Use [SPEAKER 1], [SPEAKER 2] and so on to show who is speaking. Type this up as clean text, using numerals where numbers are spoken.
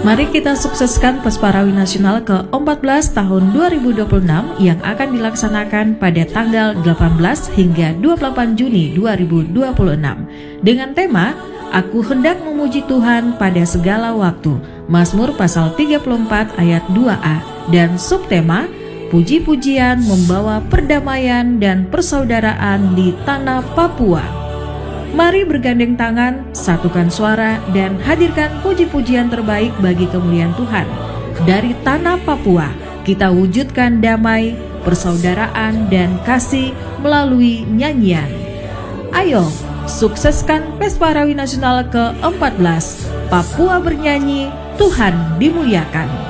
[SPEAKER 1] Mari kita sukseskan Pesparawi Nasional ke-14 tahun 2026 yang akan dilaksanakan pada tanggal 18 hingga 28 Juni 2026 dengan tema Aku hendak memuji Tuhan pada segala waktu, Mazmur pasal 34 ayat 2a, dan subtema Puji-pujian membawa perdamaian dan persaudaraan di tanah Papua. Mari bergandeng tangan, satukan suara, dan hadirkan puji-pujian terbaik bagi kemuliaan Tuhan. Dari tanah Papua, kita wujudkan damai, persaudaraan, dan kasih melalui nyanyian. Ayo, sukseskan Pesparawi Nasional ke-14. Papua bernyanyi, Tuhan dimuliakan.